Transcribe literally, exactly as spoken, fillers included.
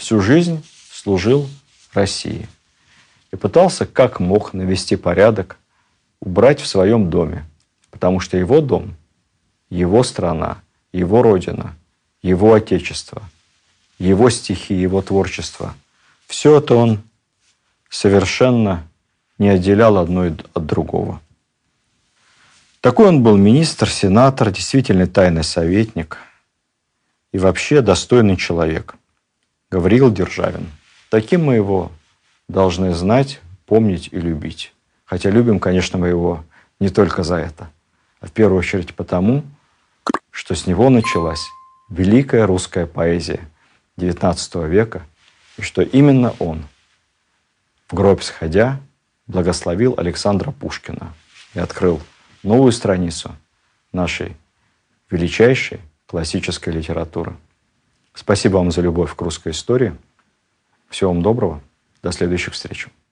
всю жизнь служил России и пытался как мог навести порядок, убрать в своем доме, потому что его дом, его страна, его родина, его отечество, его стихи, его творчество – все это он совершенно не отделял одно от другого. Такой он был министр, сенатор, действительно тайный советник и вообще достойный человек. Гавриил Державин. Таким мы его должны знать, помнить и любить. Хотя любим, конечно, мы его не только за это, а в первую очередь потому, что с него началась великая русская поэзия девятнадцатого века, и что именно он, в гроб сходя, благословил Александра Пушкина и открыл новую страницу нашей величайшей классической литературы. Спасибо вам за любовь к русской истории. Всего вам доброго. До следующих встреч.